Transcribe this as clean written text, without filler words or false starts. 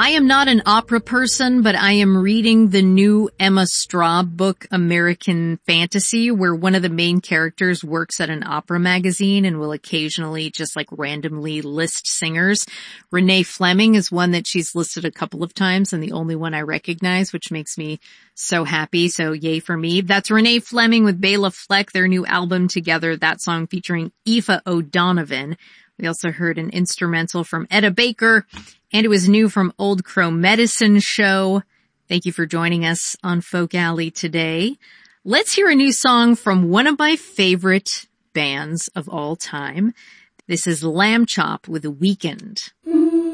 I am not an opera person, but I am reading the new Emma Straub book, American Fantasy, where one of the main characters works at an opera magazine and will occasionally just like randomly list singers. Renee Fleming is one that she's listed a couple of times and the only one I recognize, which makes me so happy. So yay for me. That's Renee Fleming with Bela Fleck, their new album together, that song featuring Aoife O'Donovan. We also heard an instrumental from Etta Baker, and it was new from Old Crow Medicine Show. Thank you for joining us on Folk Alley today. Let's hear a new song from one of my favorite bands of all time. This is Lamb Chop with The Weeknd.